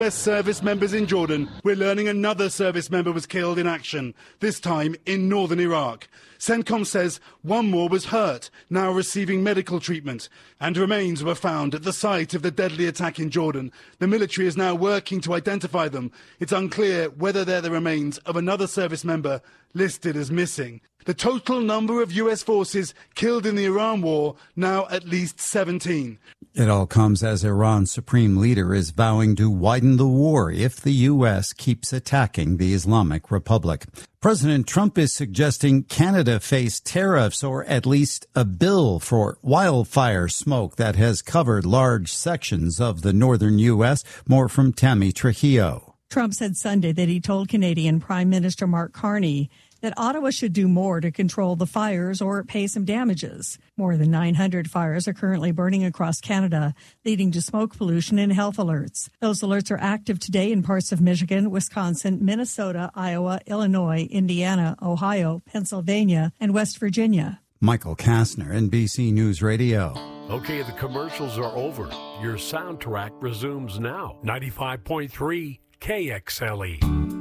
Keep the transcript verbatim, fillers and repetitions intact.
U S service members in Jordan, we're learning another service member was killed in action, this time in northern Iraq. CENTCOM says one more was hurt, now receiving medical treatment, and remains were found at the site of the deadly attack in Jordan. The military is now working to identify them. It's unclear whether they're the remains of another service member listed as missing. The total number of U S forces killed in the Iran war, now at least seventeen. It all comes as Iran's supreme leader is vowing to widen the war if the U S keeps attacking the Islamic Republic. President Trump is suggesting Canada face tariffs or at least a bill for wildfire smoke that has covered large sections of the northern U S. More from Tammy Trujillo. Trump said Sunday that he told Canadian Prime Minister Mark Carney that Ottawa should do more to control the fires or pay some damages. More than nine hundred fires are currently burning across Canada, leading to smoke pollution and health alerts. Those alerts are active today in parts of Michigan, Wisconsin, Minnesota, Iowa, Illinois, Indiana, Ohio, Pennsylvania, and West Virginia. Michael Kastner, N B C News Radio. Okay, the commercials are over. Your soundtrack resumes now. ninety-five point three K X L E.